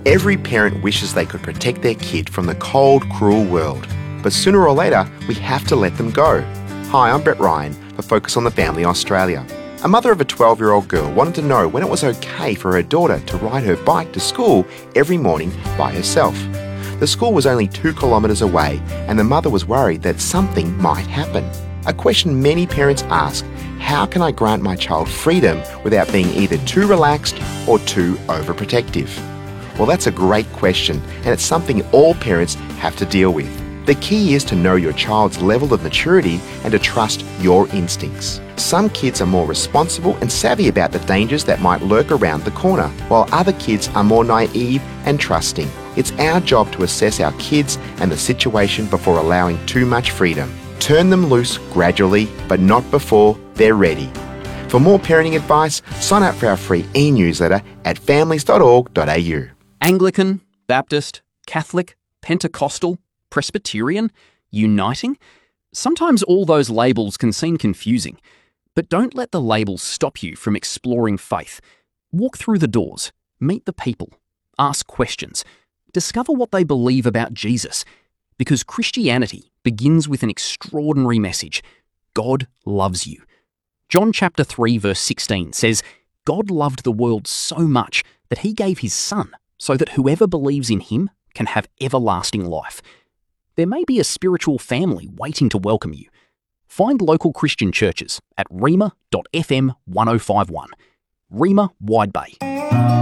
Every parent wishes they could protect their kid from the cold, cruel world. But sooner or later, we have to let them go. Hi, I'm Brett Ryan for Focus on the Family Australia. A mother of a 12-year-old girl wanted to know when it was okay for her daughter to ride her bike to school every morning by herself. The school was only 2 kilometres away, and the mother was worried that something might happen. A question many parents ask: how can I grant my child freedom without being either too relaxed or too overprotective? Well, that's a great question, and it's something all parents have to deal with. The key is to know your child's level of maturity and to trust your instincts. Some kids are more responsible and savvy about the dangers that might lurk around the corner, while other kids are more naive and trusting. It's our job to assess our kids and the situation before allowing too much freedom. Turn them loose gradually, but not before they're ready. For more parenting advice, sign up for our free e-newsletter at families.org.au. Anglican, Baptist, Catholic, Pentecostal, Presbyterian, Uniting? Sometimes all those labels can seem confusing, but don't let the labels stop you from exploring faith. Walk through the doors, meet the people, ask questions, discover what they believe about Jesus, because Christianity begins with an extraordinary message. God loves you. John chapter 3 verse 16 says, God loved the world so much that he gave his Son so that whoever believes in him can have everlasting life. There may be a spiritual family waiting to welcome you. Find local Christian churches at rema.fm 1051. Rema Wide Bay.